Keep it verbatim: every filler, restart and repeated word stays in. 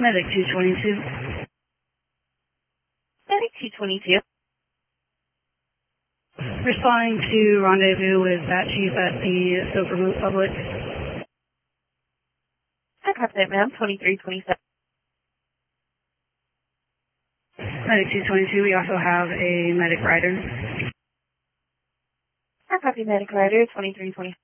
Medic two twenty-two. Medic two twenty-two. Responding to rendezvous with that chief at the Silver Moon Public. I copy that, ma'am. twenty-three twenty-seven. Medic two twenty-two, we also have a medic rider. I copy medic rider, twenty-three twenty-seven.